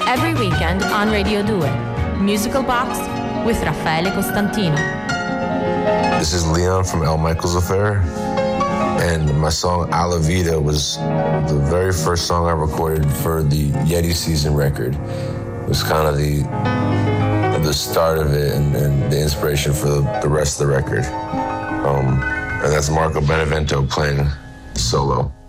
every weekend on Radio 2, Musical Box with Raffaele Costantino. This is Leon from El Michaels Affair, and my song Alla Vida was the very first song I recorded for the Yeti Season record. It was kind of the start of it and the inspiration for the rest of the record. And that's Marco Benevento playing solo.